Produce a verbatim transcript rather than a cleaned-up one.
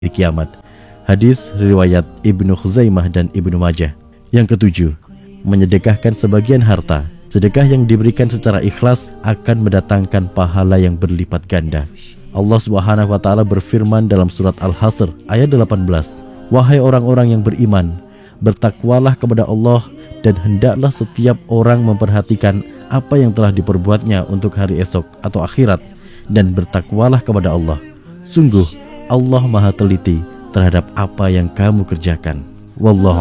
kiamat. Hadis riwayat Ibnu Khuzaimah dan Ibnu Majah. Yang ketujuh, menyedekahkan sebagian harta. Sedekah yang diberikan secara ikhlas akan mendatangkan pahala yang berlipat ganda. Allah Subhanahu wa taala berfirman dalam surat Al-Hasr ayat delapan belas, "Wahai orang-orang yang beriman, bertakwalah kepada Allah dan hendaklah setiap orang memperhatikan apa yang telah diperbuatnya untuk hari esok atau akhirat, dan bertakwalah kepada Allah. Sungguh Allah Maha teliti terhadap apa yang kamu kerjakan." Wallahu